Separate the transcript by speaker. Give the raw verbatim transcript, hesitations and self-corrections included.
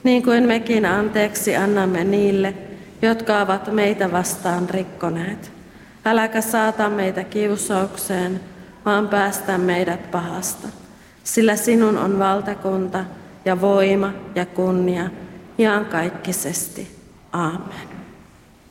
Speaker 1: niin kuin mekin anteeksi annamme niille, jotka ovat meitä vastaan rikkoneet. Äläkä saata meitä kiusaukseen, vaan päästä meidät pahasta. Sillä sinun on valtakunta ja voima ja kunnia iankaikkisesti. Aamen.